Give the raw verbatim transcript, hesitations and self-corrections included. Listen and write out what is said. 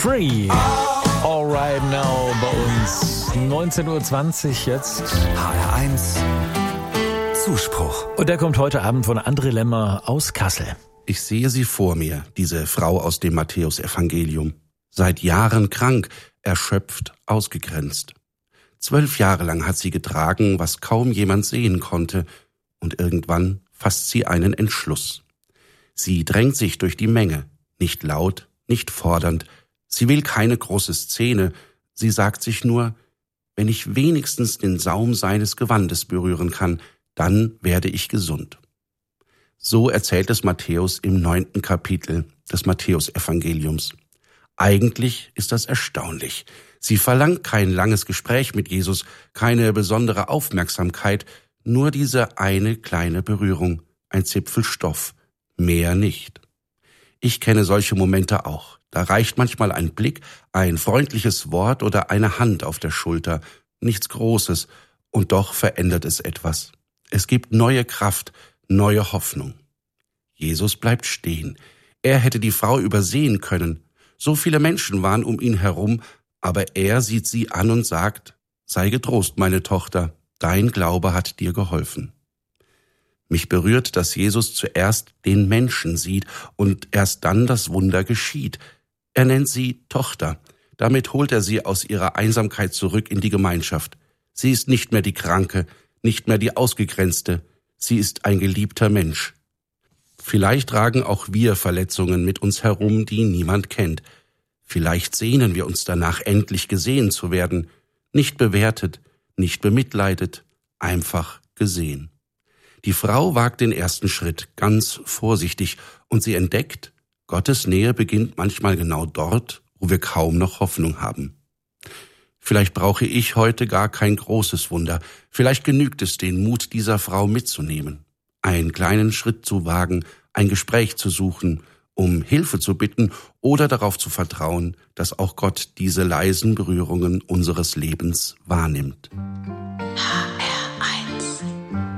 Free. All right now bei uns neunzehn Uhr zwanzig jetzt. H R eins Zuspruch. Und der kommt heute Abend von André Lemmer aus Kassel. Ich sehe sie vor mir, diese Frau aus dem Matthäusevangelium. Seit Jahren krank, erschöpft, ausgegrenzt. Zwölf Jahre lang hat sie getragen, was kaum jemand sehen konnte. Und irgendwann fasst sie einen Entschluss. Sie drängt sich durch die Menge, nicht laut, nicht fordernd. Sie will keine große Szene. Sie sagt sich nur, wenn ich wenigstens den Saum seines Gewandes berühren kann, dann werde ich gesund. So erzählt es Matthäus im neunten Kapitel des Matthäusevangeliums. Eigentlich ist das erstaunlich. Sie verlangt kein langes Gespräch mit Jesus, keine besondere Aufmerksamkeit, nur diese eine kleine Berührung, ein Zipfel Stoff, mehr nicht. Ich kenne solche Momente auch. Da reicht manchmal ein Blick, ein freundliches Wort oder eine Hand auf der Schulter, nichts Großes, und doch verändert es etwas. Es gibt neue Kraft, neue Hoffnung. Jesus bleibt stehen. Er hätte die Frau übersehen können. So viele Menschen waren um ihn herum, aber er sieht sie an und sagt, sei getrost, meine Tochter, dein Glaube hat dir geholfen. Mich berührt, dass Jesus zuerst den Menschen sieht und erst dann das Wunder geschieht. Er nennt sie Tochter. Damit holt er sie aus ihrer Einsamkeit zurück in die Gemeinschaft. Sie ist nicht mehr die Kranke, nicht mehr die Ausgegrenzte. Sie ist ein geliebter Mensch. Vielleicht tragen auch wir Verletzungen mit uns herum, die niemand kennt. Vielleicht sehnen wir uns danach, endlich gesehen zu werden. Nicht bewertet, nicht bemitleidet, einfach gesehen. Die Frau wagt den ersten Schritt, ganz vorsichtig, und sie entdeckt, Gottes Nähe beginnt manchmal genau dort, wo wir kaum noch Hoffnung haben. Vielleicht brauche ich heute gar kein großes Wunder. Vielleicht genügt es, den Mut dieser Frau mitzunehmen, einen kleinen Schritt zu wagen, ein Gespräch zu suchen, um Hilfe zu bitten oder darauf zu vertrauen, dass auch Gott diese leisen Berührungen unseres Lebens wahrnimmt.